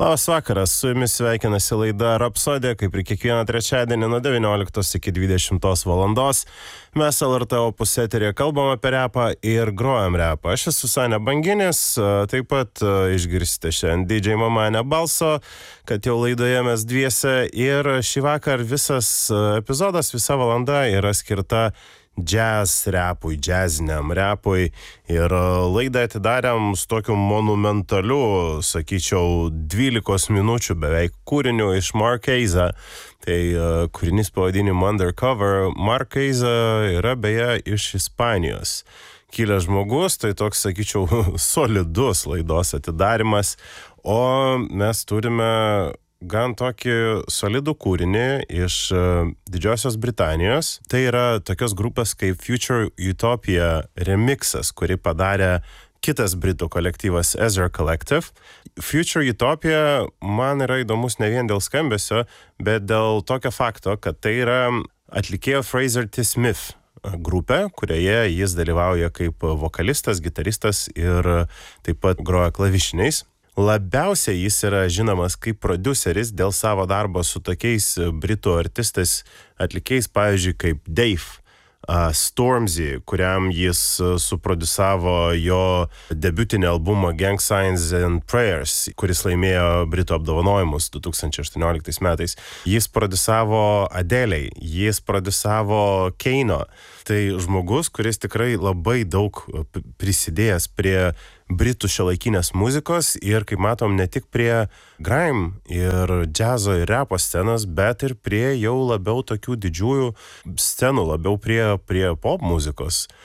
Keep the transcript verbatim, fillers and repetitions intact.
Labas vakaras, su jumis sveikinasi laida Rapsodija, kaip ir kiekvieną trečiadienį nuo devynioliktos iki dvidešimtos valandos. Mes L R T Opus eteryje kalbam apie repą ir grojam repą. Aš esu Sanė Banginis, taip pat išgirsite šiandien D J Mamanė balso, kad jau laidoje mes dviese, ir šį vakar visas epizodas, visa valanda yra skirta jazz repui, jazziniam repui, ir laidą atidarėm su tokiu monumentaliu, sakyčiau, dvylikos minučių beveik kūriniu iš Marquesa. Tai uh, kūrinys pavadinimu Undercover. Marquesa yra beje iš Ispanijos kilęs žmogus, tai toks, sakyčiau, solidus laidos atidarimas, o mes turime gan tokį solidų kūrinį iš uh, Didžiosios Britanijos. Tai yra tokios grupės kaip Future Utopia remixas, kurį padarė kitas britų kolektyvas Ezra Collective. Future Utopia man yra įdomus ne vien dėl skambesio, bet dėl tokio fakto, kad tai yra atlikėjo Fraser T. Smith grupė, kurioje jis dalyvauja kaip vokalistas, gitaristas ir taip pat groja klavišiniais. Labiausiai jis yra žinomas kaip prodiuseris dėl savo darbo su tokiais britų artistais, atlikėjais, pavyzdžiui, kaip Dave uh, Stormzy, kuriam jis uh, suprodiusavo jo debiutinį albumą Gang Signs and Prayers, kuris laimėjo britų apdovanojimus du tūkstančiai aštuonioliktais metais. Jis prodiusavo Adeliai, jis prodiusavo Keino. Tai žmogus, kuris tikrai labai daug prisidėjęs prie britų šiuolaikinės muzikos ir, kaip matom, ne tik prie grime ir džiazo ir repo scenos, bet ir prie jau labiau tokių didžiųjų scenų, labiau prie, prie pop muzikos.